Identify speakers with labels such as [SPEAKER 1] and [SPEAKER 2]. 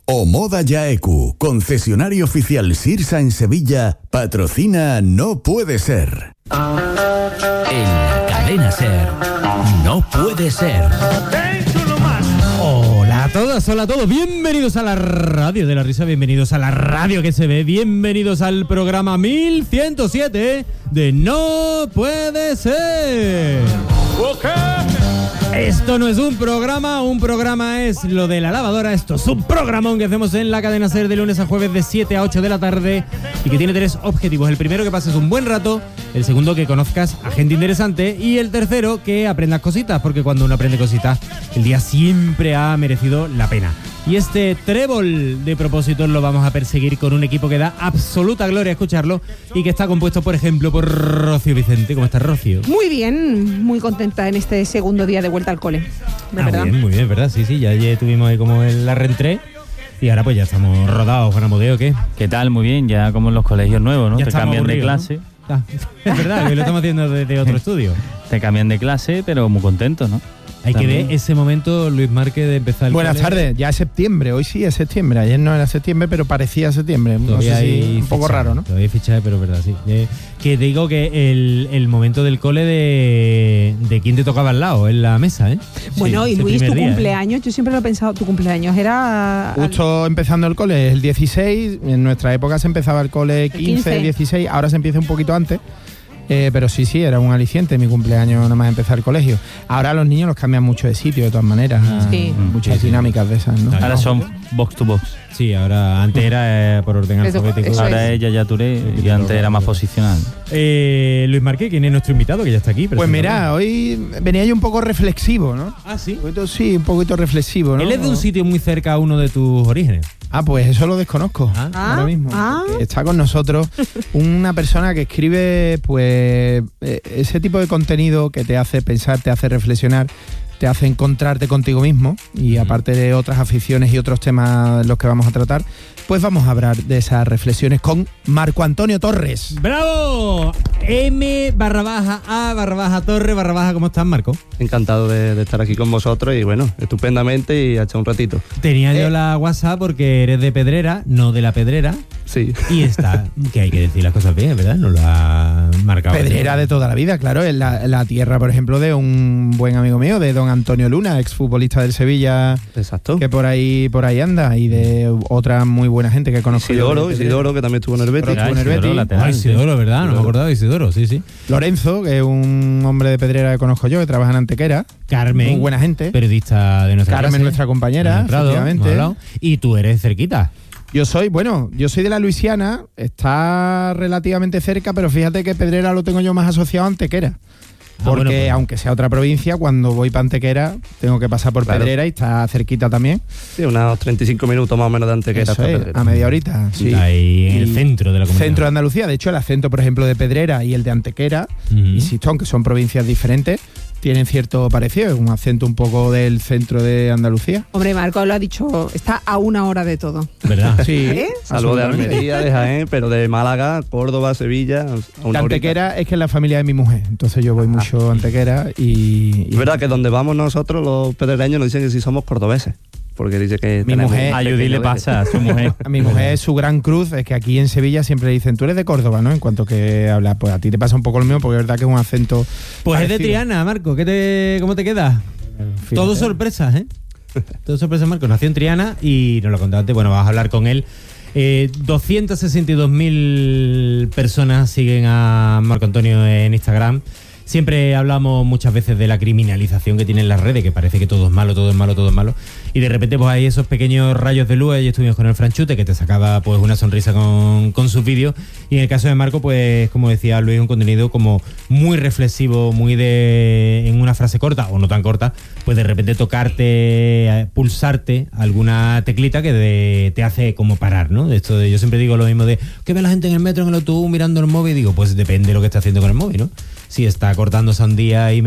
[SPEAKER 1] Omoda Yaeku, concesionario oficial Sirsa en Sevilla, patrocina No Puede Ser.
[SPEAKER 2] En la cadena SER, No Puede Ser.
[SPEAKER 3] Hola a todas, hola a todos, bienvenidos a la radio de la risa, bienvenidos a la radio que se ve, bienvenidos al programa 1107 de No Puede Ser. Esto no es un programa es lo de la lavadora. Esto es un programón que hacemos en la cadena SER de lunes a jueves de 7 a 8 de la tarde y que tiene 3 objetivos. El primero, que pases un buen rato. El segundo, que conozcas a gente interesante. Y el tercero, que aprendas cositas, porque cuando uno aprende cositas, el día siempre ha merecido la pena. Y este trébol de propósitos lo vamos a perseguir con un equipo que da absoluta gloria escucharlo y que está compuesto, por ejemplo, por Rocío Vicente. ¿Cómo estás, Rocío?
[SPEAKER 4] Muy bien, muy contenta en este segundo día de vuelta al cole. ¿Verdad?
[SPEAKER 3] Muy bien, ¿verdad? Sí, ya tuvimos ahí como la reentré y ahora pues ya estamos rodados, Juan Amodeo, ¿qué?
[SPEAKER 5] ¿Qué tal? Muy bien, ya como en los colegios nuevos, ¿no?
[SPEAKER 3] Ya
[SPEAKER 5] te cambian
[SPEAKER 3] aburridos,
[SPEAKER 5] de clase.
[SPEAKER 3] ¿no? Es verdad, que lo estamos haciendo desde otro estudio.
[SPEAKER 5] Te cambian de clase, pero muy contentos, ¿no?
[SPEAKER 3] Hay
[SPEAKER 5] También.
[SPEAKER 3] que ver ese momento, Luis Márquez, de empezar el
[SPEAKER 6] Buenas
[SPEAKER 3] cole.
[SPEAKER 6] tardes, ya es septiembre, hoy sí es septiembre, ayer no era septiembre, pero parecía septiembre, no sé si un poco raro, ¿no?
[SPEAKER 3] Todavía hay fichaje, pero verdad, sí. Que te digo que el momento del cole de quién te tocaba al lado, en la mesa, ¿eh?
[SPEAKER 4] Bueno,
[SPEAKER 3] Sí,
[SPEAKER 4] y
[SPEAKER 3] ese
[SPEAKER 4] Luis,
[SPEAKER 3] primer
[SPEAKER 4] tu
[SPEAKER 3] día,
[SPEAKER 4] cumpleaños, yo siempre lo he pensado, tu cumpleaños era...
[SPEAKER 6] Justo empezando el cole es el 16, en nuestra época se empezaba el cole 15, 16, ahora se empieza un poquito antes. Pero sí, era un aliciente mi cumpleaños nada más empezar el colegio. Ahora los niños los cambian mucho de sitio de todas maneras.
[SPEAKER 4] Sí.
[SPEAKER 6] Muchas dinámicas de esas, ¿no?
[SPEAKER 5] Ahora son box to box.
[SPEAKER 3] Sí, ahora antes era por orden
[SPEAKER 4] Eso
[SPEAKER 3] alfabético.
[SPEAKER 5] Ahora es Yaya Touré y antes era más posicional.
[SPEAKER 3] Luis Márquez, ¿quién es nuestro invitado? Que ya está aquí.
[SPEAKER 6] Pues mira, hoy venía yo un poco reflexivo, ¿no?
[SPEAKER 3] Ah, sí.
[SPEAKER 6] Un poquito reflexivo, ¿no?
[SPEAKER 3] Él es de un sitio muy cerca a uno de tus orígenes.
[SPEAKER 6] Ah, pues eso lo desconozco ahora mismo. Porque está con nosotros una persona que escribe pues ese tipo de contenido que te hace pensar, te hace reflexionar, te hace encontrarte contigo mismo y aparte de otras aficiones y otros temas los que vamos a tratar, pues vamos a hablar de esas reflexiones con Marco Antonio Torres.
[SPEAKER 3] ¡Bravo! M_A_Torre ¿cómo estás, Marco?
[SPEAKER 7] Encantado de estar aquí con vosotros y bueno, estupendamente y a echar un ratito.
[SPEAKER 3] Tenía yo la WhatsApp porque eres de Pedrera, no de La Pedrera.
[SPEAKER 7] Sí.
[SPEAKER 3] Y está, que hay que decir las cosas bien, ¿verdad? Nos lo ha marcado.
[SPEAKER 6] Pedrera de toda la vida, claro, es la tierra, por ejemplo, de un buen amigo mío, de don Antonio Luna, exfutbolista del Sevilla.
[SPEAKER 7] Exacto.
[SPEAKER 6] Que por ahí anda, y de otra muy buena gente que conozco.
[SPEAKER 7] Isidoro, que también estuvo en el Betis.
[SPEAKER 6] Estuvo en el Betis.
[SPEAKER 3] Isidoro, ¿verdad? No me acordaba de Isidoro, sí.
[SPEAKER 6] Lorenzo, que es un hombre de Pedrera que conozco yo, que trabaja en Antequera.
[SPEAKER 3] Carmen.
[SPEAKER 6] Muy buena gente.
[SPEAKER 3] Periodista de nuestra
[SPEAKER 6] Carmen,
[SPEAKER 3] clase.
[SPEAKER 6] nuestra compañera,
[SPEAKER 3] Prado,
[SPEAKER 6] efectivamente.
[SPEAKER 3] hemos hablado. Y tú eres cerquita.
[SPEAKER 6] Yo soy de la Luisiana, está relativamente cerca, pero fíjate que Pedrera lo tengo yo más asociado a Antequera. Porque
[SPEAKER 3] pues,
[SPEAKER 6] aunque sea otra provincia, cuando voy para Antequera tengo que pasar por Pedrera y está cerquita también.
[SPEAKER 7] Sí, unos 35 minutos más o menos de Antequera
[SPEAKER 6] Eso
[SPEAKER 7] hasta
[SPEAKER 6] es,
[SPEAKER 7] Pedrera.
[SPEAKER 6] a media horita. Sí.
[SPEAKER 3] Ahí en el centro de la comunidad.
[SPEAKER 6] Centro de Andalucía. De hecho, el acento, por ejemplo, de Pedrera y el de Antequera, insisto, aunque son provincias diferentes, tienen cierto parecido. Es un acento un poco del centro de Andalucía.
[SPEAKER 4] Hombre, Marco lo ha dicho, está a una hora de todo.
[SPEAKER 3] ¿Verdad?
[SPEAKER 6] Sí.
[SPEAKER 7] Salvo de Almería, de Jaén, pero de Málaga, Córdoba, Sevilla, a una horita.
[SPEAKER 6] Antequera es que es la familia de mi mujer, entonces yo voy mucho a Antequera y
[SPEAKER 7] Es verdad que donde vamos nosotros, los pedrereños, nos dicen que sí somos cordobeses. Porque dice que
[SPEAKER 6] Mi
[SPEAKER 7] tenemos
[SPEAKER 6] mujer-
[SPEAKER 7] un
[SPEAKER 5] A Judy
[SPEAKER 7] pequeño
[SPEAKER 5] le
[SPEAKER 7] de-
[SPEAKER 5] pasa a su mujer.
[SPEAKER 6] a mi mujer su gran cruz es que aquí en Sevilla siempre dicen, tú eres de Córdoba, ¿no? En cuanto que hablas, pues a ti te pasa un poco lo mío, porque es verdad que es un acento
[SPEAKER 3] Pues es de
[SPEAKER 6] parecido.
[SPEAKER 3] Triana, Marco. ¿Cómo te queda?
[SPEAKER 6] Fíjate.
[SPEAKER 3] Todo sorpresas, ¿eh? Todo sorpresas, Marco. Nació en Triana y nos lo contaste antes. Bueno, vamos a hablar con él. 262.000 personas siguen a Marco Antonio en Instagram. Siempre hablamos muchas veces de la criminalización que tienen las redes, que parece que todo es malo, todo es malo, todo es malo. Y de repente pues hay esos pequeños rayos de luz. Y estuvimos con el Franchute, que te sacaba pues una sonrisa con sus vídeos. Y en el caso de Marco, pues como decía Luis, un contenido como muy reflexivo, muy en una frase corta o no tan corta, pues de repente tocarte, pulsarte alguna teclita que te hace como parar, ¿no? De esto de, yo siempre digo lo mismo de que ve la gente en el metro, en el autobús mirando el móvil, y digo, pues depende de lo que esté haciendo con el móvil, ¿no? Si está cortando sandía y